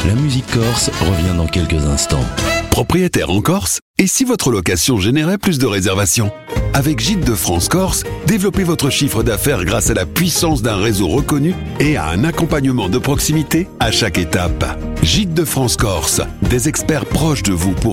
La musique corse revient dans quelques instants. Propriétaire en Corse, et si votre location générait plus de réservations? Avec Gîtes de France Corse, développez votre chiffre d'affaires grâce à la puissance d'un réseau reconnu et à un accompagnement de proximité à chaque étape. Gîtes de France Corse, des experts proches de vous pour